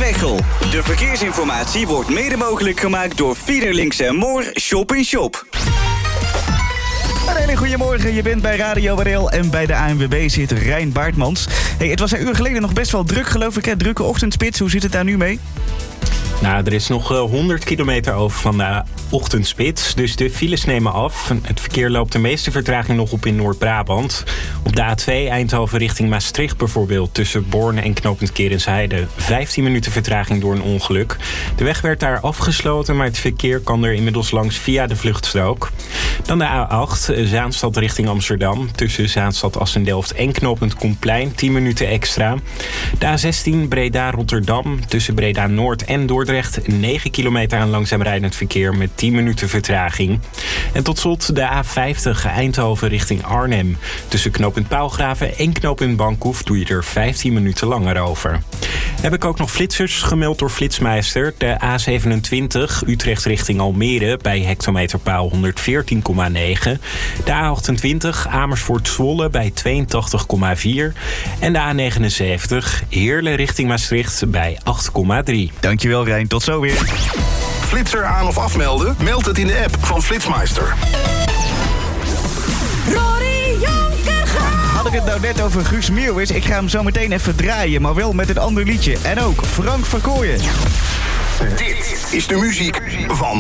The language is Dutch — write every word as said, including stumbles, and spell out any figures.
Veghel. De verkeersinformatie wordt mede mogelijk gemaakt door Fiederlinks en Moor Shop in Shop. Een hele goede morgen, je bent bij Radio W R L en bij de A N W B zit Rijn Baartmans. Hey, het was een uur geleden nog best wel druk, geloof ik, hè? Drukke ochtendspits. Hoe zit het daar nu mee? Nou, er is nog uh, honderd kilometer over van de ochtendspits, dus de files nemen af. Het verkeer loopt de meeste vertraging nog op in Noord-Brabant. Op de A twee Eindhoven richting Maastricht bijvoorbeeld, tussen Borne en knooppunt Kerensheide, vijftien minuten vertraging door een ongeluk. De weg werd daar afgesloten, maar het verkeer kan er inmiddels langs via de vluchtstrook. Dan de A acht, Zaanstad richting Amsterdam, tussen Zaanstad Assendelft en knooppunt Koenplein, tien minuten extra. De A zestien Breda-Rotterdam, tussen Breda-Noord en Dordrecht, negen kilometer aan langzaam rijdend verkeer met tien minuten vertraging. En tot slot de A vijftig Eindhoven richting Arnhem. Tussen knooppunt Pauwgraven en knooppunt Bankhoef doe je er vijftien minuten langer over. Heb ik ook nog flitsers gemeld door Flitsmeister. De A zevenentwintig Utrecht richting Almere bij hectometerpaal honderdveertien komma negen. De A achtentwintig Amersfoort Zwolle bij tweeëntachtig komma vier. En de A negenenzeventig Heerlen richting Maastricht bij acht komma drie. Dankjewel Rijn, tot zo weer. Flitser aan of afmelden? Meld het in de app van Flitsmeister. Had ik het nou net over Guus Meeuwis? Ik ga hem zo meteen even draaien, maar wel met een ander liedje. En ook Frank Verkooyen. Dit is de muziek van